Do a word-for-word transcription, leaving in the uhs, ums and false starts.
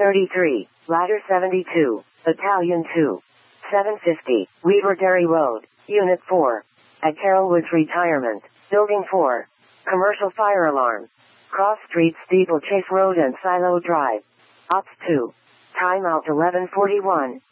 thirty-three, Ladder seventy-two, Battalion two. seven fifty, Weaver Dairy Road, Unit four. At Carrollwoods Retirement, Building four. Commercial fire alarm. Cross Street, Steeplechase Road and Silo Drive. Ops two. Timeout eleven forty-one.